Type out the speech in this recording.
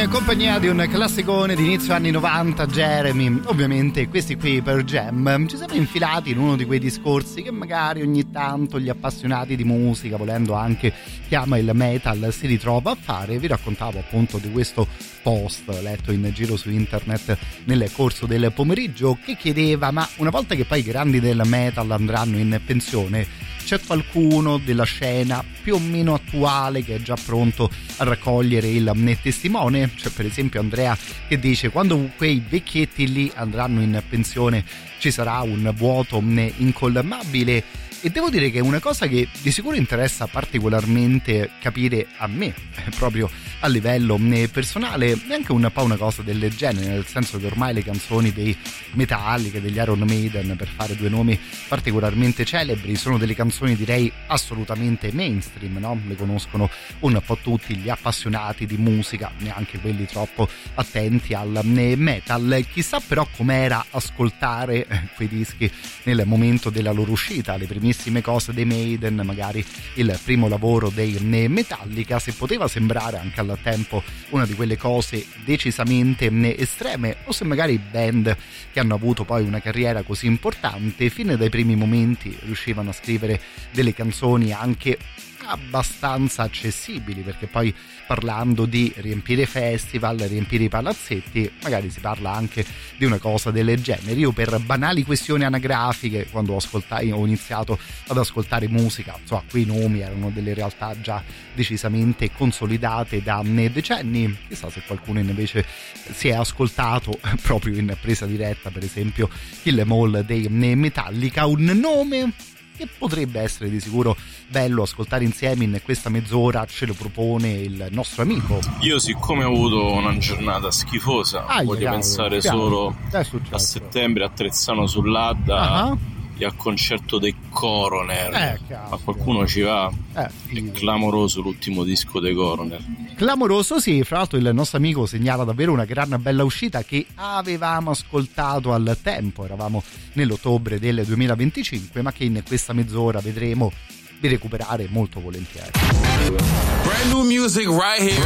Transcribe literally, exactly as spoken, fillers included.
in compagnia di un classicone di inizio anni novanta, Jeremy. Ovviamente questi qui per Jam ci siamo infilati in uno di quei discorsi che magari ogni tanto gli appassionati di musica, volendo anche chi ama il metal, si ritrova a fare. Vi raccontavo appunto di questo post letto in giro su internet nel corso del pomeriggio che chiedeva: ma una volta che poi i grandi del metal andranno in pensione, c'è qualcuno della scena più o meno attuale che è già pronto a raccogliere il testimone? C'è per esempio Andrea che dice: quando quei vecchietti lì andranno in pensione ci sarà un vuoto incolmabile. E devo dire che è una cosa che di sicuro interessa particolarmente capire a me, proprio a livello personale, è anche un po' una cosa del genere, nel senso che ormai le canzoni dei Metallica, degli Iron Maiden, per fare due nomi particolarmente celebri, sono delle canzoni direi assolutamente mainstream, no? Le conoscono un po' tutti gli appassionati di musica, neanche quelli troppo attenti al metal. Chissà però com'era ascoltare quei dischi nel momento della loro uscita, le primissime cose dei Maiden, magari il primo lavoro dei Metallica, se poteva sembrare anche al tempo una di quelle cose decisamente estreme, o se magari band che hanno avuto poi una carriera così importante fin dai primi momenti riuscivano a scrivere delle canzoni anche abbastanza accessibili, perché poi parlando di riempire festival, riempire i palazzetti, magari si parla anche di una cosa del genere. Io per banali questioni anagrafiche, quando ho, ascoltato, ho iniziato ad ascoltare musica, insomma, quei nomi erano delle realtà già decisamente consolidate da decenni. Chissà se qualcuno invece si è ascoltato proprio in presa diretta, per esempio Kill 'Em All dei Metallica, un nome che potrebbe essere di sicuro bello ascoltare insieme in questa mezz'ora. Ce lo propone il nostro amico. Io, siccome ho avuto una giornata schifosa, ah, voglio cavolo, pensare solo a settembre a Trezzano sull'Adda, uh-huh. e al concerto dei Coroner. Eh, ma qualcuno ci va? Eh, è clamoroso l'ultimo disco dei Coroner. Clamoroso, sì. Fra l'altro il nostro amico segnala davvero una gran bella uscita che avevamo ascoltato al tempo, eravamo nell'ottobre del duemilaventicinque, ma che in questa mezz'ora vedremo di recuperare molto volentieri. Brand new music right here.